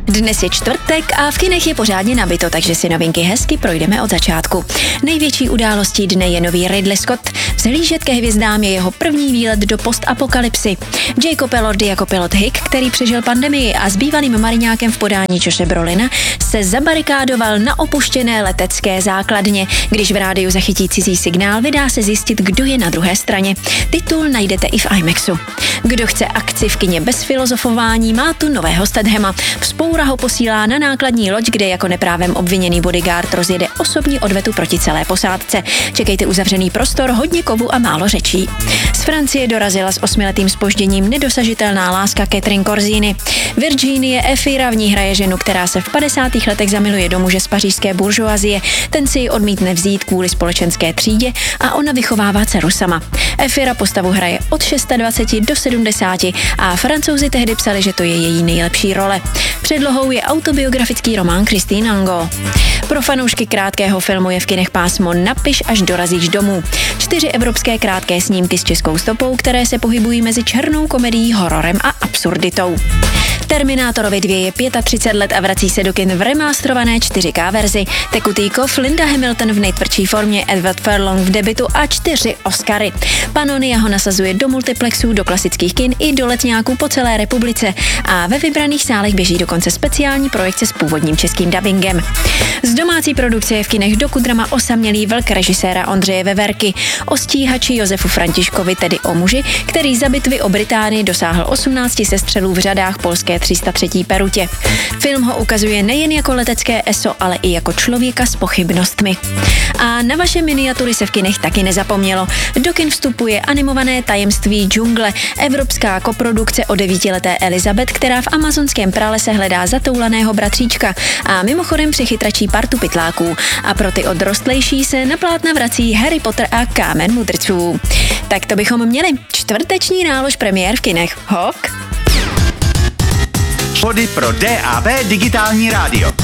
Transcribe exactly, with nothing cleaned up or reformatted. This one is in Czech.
Dnes je čtvrtek a v kinech je pořádně nabito, takže si novinky hezky projdeme od začátku. Největší událostí dne je nový Ridley Scott. Vzhlížet ke hvězdám je jeho první výlet do postapokalypsy. Jacob Elordi jako pilot Hick, který přežil pandemii a s bývalým mariňákem v podání Joshe Brolina, se zabarikádoval na opuštěné letecké základně. Když v rádiu zachytí cizí signál, vydá se zjistit, kdo je na druhé straně. Titul najdete i v IMAXu. Kdo chce akci v kině bez filozofování, má tu nového Stathama. Vzpoura ho posílá na nákladní loď, kde jako neprávem obviněný bodyguard rozjede osobní odvetu proti celé posádce. Čekejte uzavřený prostor, hodně kovu a málo řečí. Z Francie dorazila s osmiletým zpožděním nedosažitelná láska Catherine Corzini. Virginie Efira v ní hraje ženu, která se v padesátých letech zamiluje do muže z pařížské buržoazie. Ten si ji odmítne vzít kvůli společenské třídě a ona vychovává dceru sama. Efira postavu hraje od dvacet šest do sedmdesáti a Francouzi tehdy psali, že to je její nejlepší role. Předlohou je autobiografický román Christine Angot. Pro fanoušky krátkého filmu je v kinech pásmo Napiš, až dorazíš domů. Čtyři evropské krátké snímky s českou stopou, které se pohybují mezi černou komedií, hororem a absurditou. Terminátorovi dva je třicet pět let a vrací se do kin v remasterované čtyři ká verzi. Tekutý kov, Linda Hamilton v nejtvrdší formě, Edward Furlong v debutu a čtyři Oscary. Panonia ho nasazuje do multiplexů, do klasických kin i do letňáků po celé republice a ve vybraných sálech běží dokonce speciální projekce s původním českým dabingem. Z domácí produkce je v kinech dokudrama Osamělý vlk režiséra Ondřeje Veverky o stíhači Josefu Františkovi, tedy o muži, který za bitvy o Británii dosáhl osmnácti sestřelů v řadách polské tři sta třetí Perutě. Film ho ukazuje nejen jako letecké eso, ale i jako člověka s pochybnostmi. A na vaše miniatury se v kinech taky nezapomnělo. Do kin vstupuje animované Tajemství džungle, evropská koprodukce o devítileté Elizabeth, která v amazonském pralese hledá zatoulaného bratříčka a mimochodem přichytračí partu pytláků. A pro ty odrostlejší se na plátna vrací Harry Potter a Kámen mudrců. Tak to bychom měli. Čtvrteční nálož premiér v kinech. Hok! Body pro D A B digitální rádio.